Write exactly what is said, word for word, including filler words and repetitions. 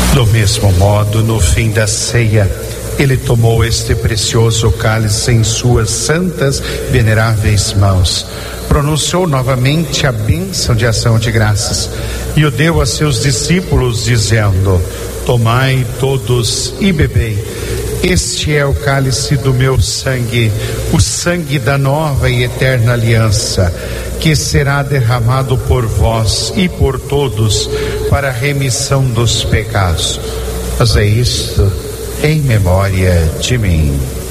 Do mesmo modo, no fim da ceia, ele tomou este precioso cálice em suas santas, veneráveis mãos, pronunciou novamente a bênção de ação de graças e o deu a seus discípulos, dizendo: tomai todos e bebei. Este é o cálice do meu sangue, o sangue da nova e eterna aliança, que será derramado por vós e por todos para a remissão dos pecados. Fazei isto em memória de mim.